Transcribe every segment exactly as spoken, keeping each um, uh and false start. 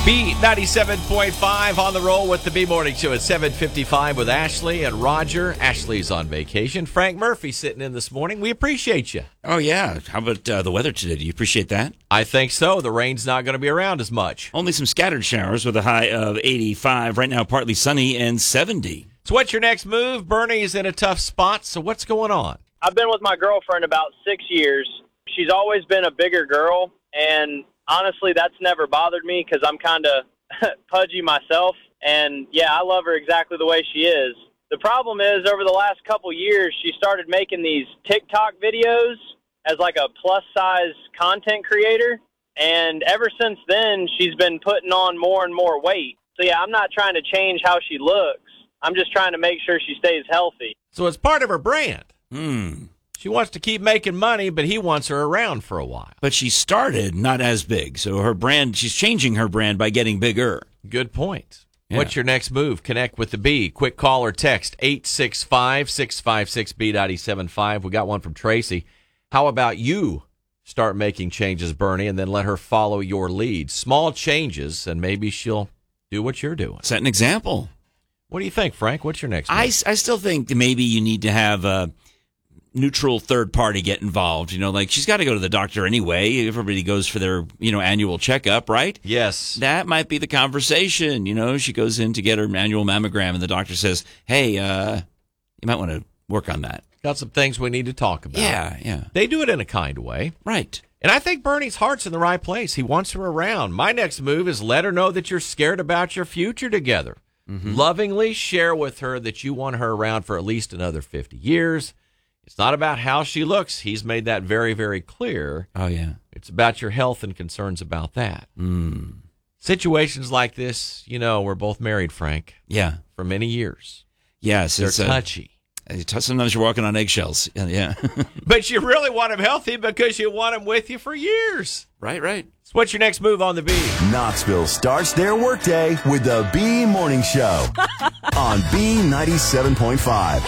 B ninety-seven point five on the roll with the B Morning Show at seven fifty-five with Ashley and Roger. Ashley's on vacation. Frank Murphy sitting in this morning. We appreciate you. Oh, yeah. How about uh, the weather today? Do you appreciate that? I think so. The rain's not going to be around as much. Only some scattered showers with a high of eighty-five. Right now, partly sunny and seventy. So what's your next move? Bernie's in a tough spot, so what's going on? I've been with my girlfriend about six years. She's always been a bigger girl, and honestly, that's never bothered me because I'm kind of pudgy myself. And, yeah, I love her exactly the way she is. The problem is, over the last couple years, she started making these TikTok videos as like a plus-size content creator. And ever since then, she's been putting on more and more weight. So, yeah, I'm not trying to change how she looks. I'm just trying to make sure she stays healthy. So it's part of her brand. Hmm. She wants to keep making money, but he wants her around for a while. But she started not as big, so her brand, she's changing her brand by getting bigger. Good point. Yeah. What's your next move? Connect with the B. Quick call or text eight six five, six five six, B nine seven five. We got one from Tracy. How about you start making changes, Bernie, and then let her follow your lead? Small changes, and maybe she'll do what you're doing. Set an example. What do you think, Frank? What's your next move? I, I still think that maybe you need to have a neutral third party get involved. You know, like she's got to go to the doctor anyway. Everybody goes for their, you know, annual checkup, right? Yes. That might be the conversation. You know, she goes in to get her annual mammogram and the doctor says, hey, uh, you might want to work on that. Got some things we need to talk about. Yeah, yeah. They do it in a kind way. Right. And I think Bernie's heart's in the right place. He wants her around. My next move is let her know that you're scared about your future together. Mm-hmm. Lovingly share with her that you want her around for at least another fifty years. It's not about how she looks. He's made that very, very clear. Oh, yeah. It's about your health and concerns about that. Mm. Situations like this, you know, we're both married, Frank. Yeah. For many years. Yes. They're it's touchy. A, sometimes you're walking on eggshells. Yeah. But you really want him healthy because you want him with you for years. Right, right. So what's your next move on the B? Knoxville starts their workday with the B Morning Show on B ninety-seven point five.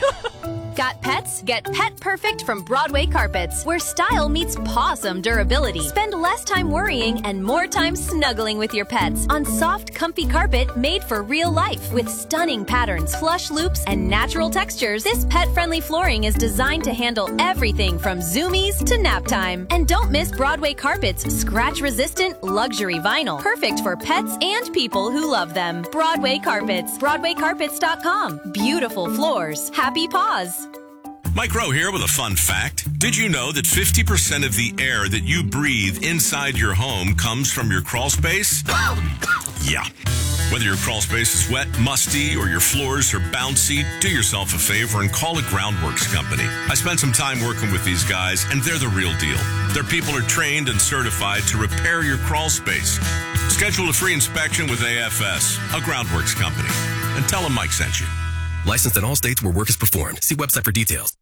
Got pets? Get Pet Perfect from Broadway Carpets, where style meets pawsome durability. Spend less time worrying and more time snuggling with your pets on soft, comfy carpet made for real life. With stunning patterns, flush loops, and natural textures, this pet-friendly flooring is designed to handle everything from zoomies to nap time. And don't miss Broadway Carpets' scratch-resistant luxury vinyl, perfect for pets and people who love them. Broadway Carpets, broadway carpets dot com. Beautiful floors, happy paws. Mike Rowe here with a fun fact. Did you know that fifty percent of the air that you breathe inside your home comes from your crawl space? Yeah. Whether your crawl space is wet, musty, or your floors are bouncy, do yourself a favor and call a Groundworks company. I spent some time working with these guys, and they're the real deal. Their people are trained and certified to repair your crawl space. Schedule a free inspection with A F S, a Groundworks company, and tell them Mike sent you. Licensed in all states where work is performed. See website for details.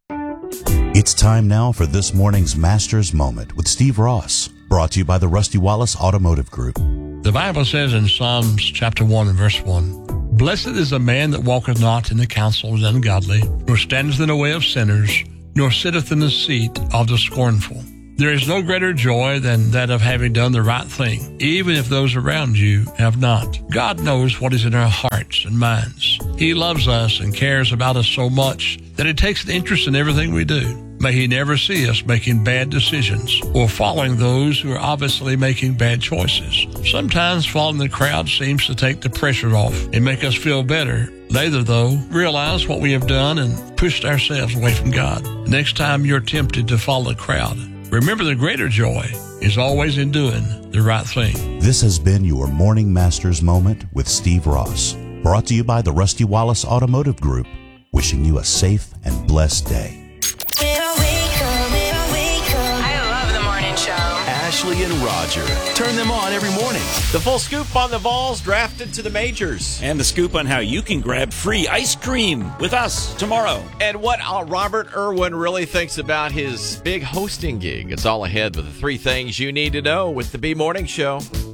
It's time now for this morning's Master's Moment with Steve Ross, brought to you by the Rusty Wallace Automotive Group. The Bible says in Psalms chapter one and verse one, Blessed is the man that walketh not in the counsel of the ungodly, nor standeth in the way of sinners, nor sitteth in the seat of the scornful. There is no greater joy than that of having done the right thing, even if those around you have not. God knows what is in our hearts and minds. He loves us and cares about us so much that He takes an interest in everything we do. May He never see us making bad decisions or following those who are obviously making bad choices. Sometimes following the crowd seems to take the pressure off and make us feel better. Later, though, realize what we have done and pushed ourselves away from God. The next time you're tempted to follow the crowd, remember the greater joy is always in doing the right thing. This has been your Morning Master's Moment with Steve Ross, brought to you by the Rusty Wallace Automotive Group, wishing you a safe and blessed day. I love the morning show. Ashley and Roger. Turn them on every morning. The full scoop on the Vols drafted to the majors. And the scoop on how you can grab free ice cream with us tomorrow. And what uh, Robert Irwin really thinks about his big hosting gig. It's all ahead with the three things you need to know with the B Morning Show.